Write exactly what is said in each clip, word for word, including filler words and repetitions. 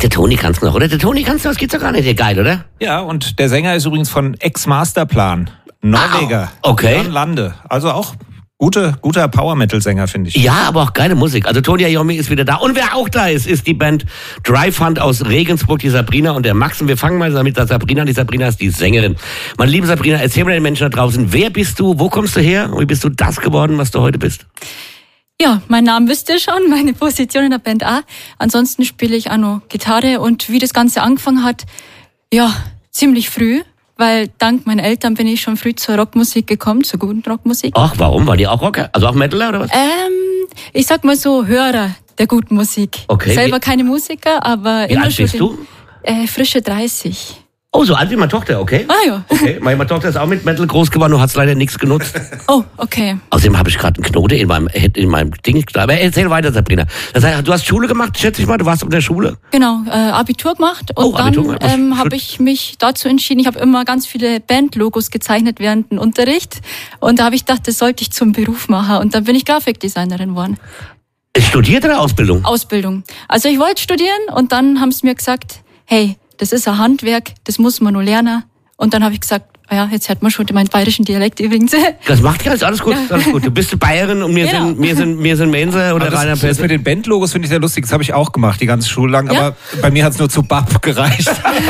der Toni kann's noch, oder? Der Toni kann's noch, das geht's doch gar nicht, der geil, oder? Ja, und der Sänger ist übrigens von Ex-Masterplan. Norweger. Ah, okay. Jan Lande. Also auch gute, guter Power-Metal-Sänger, finde ich. Ja, aber auch geile Musik. Also Tony Iommi ist wieder da. Und wer auch da ist, ist die Band Dry Fund aus Regensburg, die Sabrina und der Max. Und wir fangen mal mit der Sabrina. Die Sabrina ist die Sängerin. Meine liebe Sabrina, erzähl mal den Menschen da draußen, wer bist du, wo kommst du her und wie bist du das geworden, was du heute bist? Ja, mein Name wisst ihr schon, meine Position in der Band auch. Ansonsten spiele ich auch noch Gitarre und wie das Ganze angefangen hat, ja, ziemlich früh. Weil dank meinen Eltern bin ich schon früh zur Rockmusik gekommen, zur guten Rockmusik. Ach, warum? War die auch Rocker? Also auch Metaler oder was? Ähm, ich sag mal so, Hörer der guten Musik. Okay. Selber keine Musiker, aber Wie immer alt schon. bist du? Äh, frische dreißig. Oh, so alt wie meine Tochter, okay. Ah ja. Okay, meine Tochter ist auch mit Metal groß geworden und hat's leider nichts genutzt. Oh, okay. Außerdem habe ich gerade einen Knoten in meinem in meinem Ding. Aber erzähl weiter, Sabrina. Das heißt, du hast Schule gemacht, schätze ich mal. Du warst auf der Schule. Genau, äh, Abitur gemacht und Oh, Abitur dann gemacht. ähm, habe ich mich dazu entschieden. Ich habe immer ganz viele Bandlogos gezeichnet während dem Unterricht und da habe ich gedacht, das sollte ich zum Beruf machen und dann bin ich Grafikdesignerin geworden. Studiert oder Ausbildung? Ausbildung. Also ich wollte studieren und dann haben sie mir gesagt, hey, das ist ein Handwerk, das muss man nur lernen. Und dann habe ich gesagt, ja, jetzt hört man schon meinen bayerischen Dialekt übrigens. Das macht ja alles gut, alles gut. Du bist Bayerin und wir Genau. sind, wir sind, wir sind Menser oder Aber Rainer das, das Pesse. mit den Bandlogos finde ich sehr lustig. Das habe ich auch gemacht, die ganze Schule lang. Ja? Aber bei mir hat es nur zu B A P gereicht.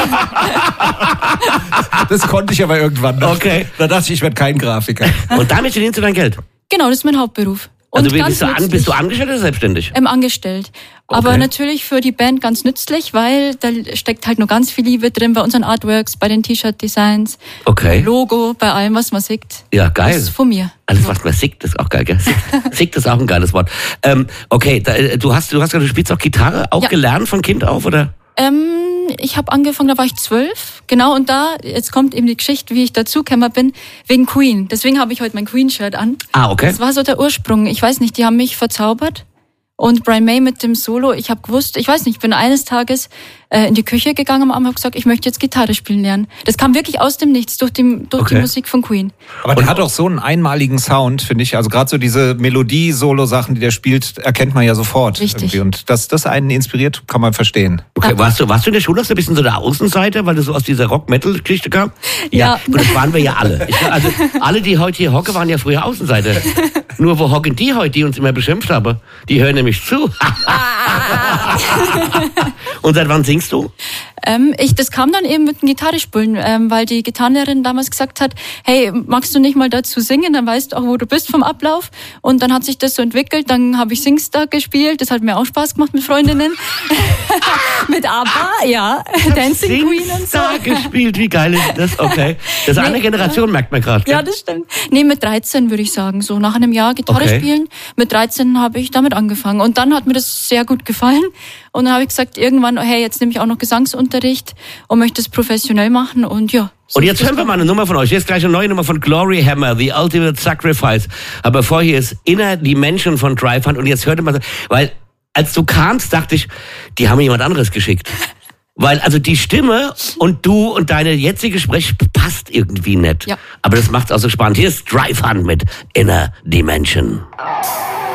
Das konnte ich aber irgendwann noch. Okay. Da dachte ich, ich werde kein Grafiker. Und damit verdienst du dein Geld. Genau, das ist mein Hauptberuf. Und Also wie, ganz bist, du an, nützlich. bist du angestellt oder selbstständig? Ähm, angestellt. Aber Okay. natürlich für die Band ganz nützlich, weil da steckt halt noch ganz viel Liebe drin bei unseren Artworks, bei den T-Shirt-Designs, Okay. Logo, bei allem, was man sieht. Ja, geil. Das ist von mir. Also was man sickt, ist auch geil, gell? Sickt, sickt ist auch ein geiles Wort. Ähm, okay, da, du hast, du hast gesagt, du spielst auch Gitarre, auch Ja. gelernt von Kind auf, oder? Ähm, ich habe angefangen, da war ich zwölf. Genau, und da, jetzt kommt eben die Geschichte, wie ich dazugekommen bin, wegen Queen. Deswegen habe ich heute mein Queen-Shirt an. Ah, okay. Das war so der Ursprung. Ich weiß nicht, die haben mich verzaubert. Und Brian May mit dem Solo, ich habe gewusst, ich weiß nicht, ich bin eines Tages äh, in die Küche gegangen am Abend und habe gesagt, ich möchte jetzt Gitarre spielen lernen. Das kam wirklich aus dem Nichts, durch die, durch Okay. die Musik von Queen. Aber der hat auch so einen einmaligen Sound, finde ich. Also gerade so diese Melodie-Solo-Sachen, die der spielt, erkennt man ja sofort. Richtig. Irgendwie. Und dass das einen inspiriert, kann man verstehen. Okay, warst du, warst du in der Schule, hast du ein bisschen so der Außenseiter, weil du so aus dieser Rock-Metal-Geschichte kam? Ja. Und das waren wir ja alle. Ich, also, alle, die heute hier hocken, waren ja früher Außenseiter. Nur wo hocken die heute, die uns immer beschimpft haben? Die hören nämlich zu. Und seit wann singst du? Ähm, ich, das kam dann eben mit dem Gitarrespielen, ähm, weil die Gitarrenlehrerin damals gesagt hat, hey, magst du nicht mal dazu singen, dann weißt du auch, wo du bist vom Ablauf. Und dann hat sich das so entwickelt, dann habe ich Singstar gespielt, das hat mir auch Spaß gemacht mit Freundinnen. Mit ABBA, ja, Dancing Queen und so. Singstar gespielt, wie geil ist das? Okay. Das ist eine Nee, Generation, merkt man gerade. Ja, das stimmt. Nee, mit dreizehn würde ich sagen, so nach einem Jahr Gitarre Okay. spielen. Mit dreizehn habe ich damit angefangen und dann hat mir das sehr gut gefallen und dann habe ich gesagt, irgendwann, hey, jetzt nehme ich auch noch Gesangsunterricht und möchte es professionell machen und ja. so Und ist jetzt das hören wir dann. mal eine Nummer von euch. Hier ist gleich eine neue Nummer von Glory Hammer, The Ultimate Sacrifice. Aber vorher ist Inner Dimension von Dry Fund. Und jetzt hört ihr mal, weil als du kamst, dachte ich, die haben mir jemand anderes geschickt. Weil also die Stimme und du und deine jetzige Sprech passt irgendwie nicht. Ja. Aber das macht's auch so spannend. Hier ist Dry Fund mit Inner Dimension.